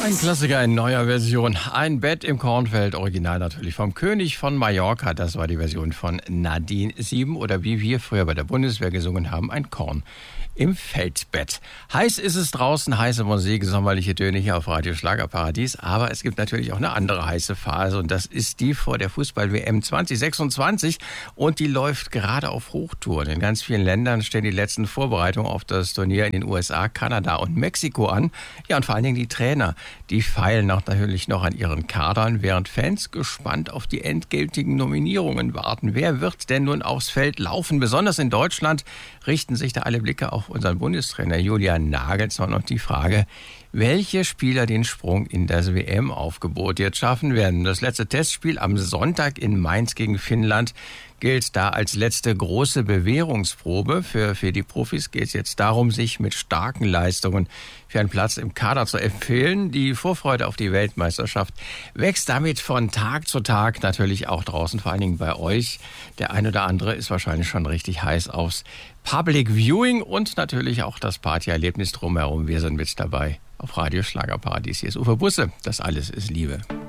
Ein Klassiker in neuer Version. Ein Bett im Kornfeld, original natürlich vom König von Mallorca. Das war die Version von Nadine Sieben oder wie wir früher bei der Bundeswehr gesungen haben, ein Korn im Feldbett. Heiß ist es draußen, heiße Musik, sommerliche Töne hier auf Radio Schlagerparadies. Aber es gibt natürlich auch eine andere heiße Phase und das ist die vor der Fußball-WM 2026 und die läuft gerade auf Hochtouren. In ganz vielen Ländern stehen die letzten Vorbereitungen auf das Turnier in den USA, Kanada und Mexiko an. Ja, und vor allen Dingen die Trainer, die feilen natürlich noch an ihren Kadern, während Fans gespannt auf die endgültigen Nominierungen warten. Wer wird denn nun aufs Feld laufen? Besonders in Deutschland richten sich da alle Blicke auf unseren Bundestrainer Julian Nagelsmann und die Frage, welche Spieler den Sprung in das WM-Aufgebot jetzt schaffen werden. Das letzte Testspiel am Sonntag in Mainz gegen Finnland gilt da als letzte große Bewährungsprobe. Für die Profis geht es jetzt darum, sich mit starken Leistungen für einen Platz im Kader zu empfehlen. Die Vorfreude auf die Weltmeisterschaft wächst damit von Tag zu Tag, natürlich auch draußen, vor allen Dingen bei euch. Der ein oder andere ist wahrscheinlich schon richtig heiß aufs Public Viewing und natürlich auch das Partyerlebnis drumherum. Wir sind mit dabei auf Radio Schlagerparadies. Hier ist Uwe Busse. Das alles ist Liebe.